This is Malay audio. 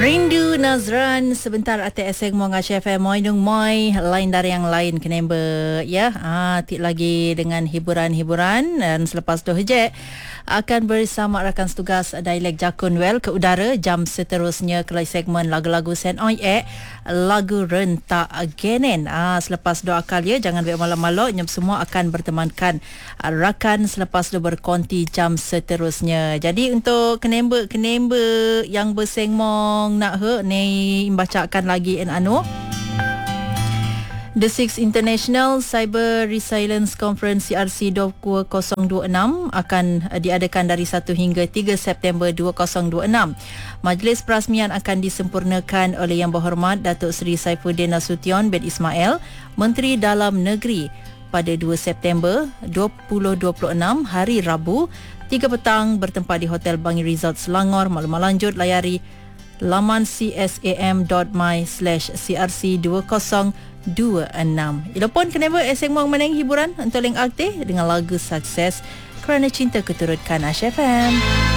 Rindu Nazran sebentar atas eseng mo ngah FM moi dung moi lain dari yang lain kenembe ya tik lagi dengan hiburan-hiburan dan selepas tu hejek akan bersama rakan setugas Dialek Jakun Well ke udara jam seterusnya ke segmen lagu-lagu Sen Oi lagu rentak genen. Selepas doa akal ya jangan biar malam-malam nyam semua akan bertemankan rakan selepas tu berkonti jam seterusnya. Jadi untuk kenembe yang bersengmong nak ni bacakan lagi The Sixth International Cyber Resilience Conference CRC 2026 akan diadakan dari 1 hingga 3 September 2026. Majlis perasmian akan disempurnakan oleh Yang Berhormat Datuk Seri Saifuddin Nasution bin Ismail, Menteri Dalam Negeri pada 2 September 2026 hari Rabu 3 petang bertempat di Hotel Bangi Resort Selangor. Maklumat lanjut layari laman csam.my/crc2026. Ilo pun kenapa eseng mau meneng hiburan untuk link aktif dengan lagu sukses Kerana Cinta Keturutkan Ash FM.